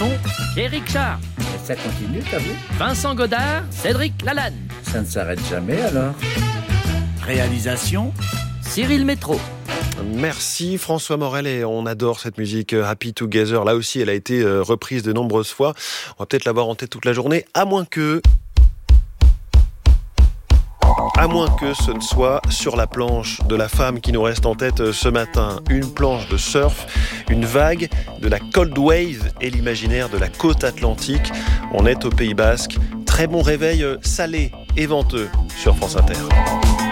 son, Pierre Richard. Et ça continue, t'as vu ? Vincent Godard, Cédric Lalanne. Ça ne s'arrête jamais alors. Réalisation Cyril Métro. Merci François Morel, et on adore cette musique Happy Together. Là aussi, elle a été reprise de nombreuses fois. On va peut-être l'avoir en tête toute la journée, à moins que ce ne soit sur la planche de la femme qui nous reste en tête ce matin. Une planche de surf, une vague, de la cold wave et l'imaginaire de la côte atlantique. On est au Pays Basque. Très bon réveil salé et venteux sur France Inter.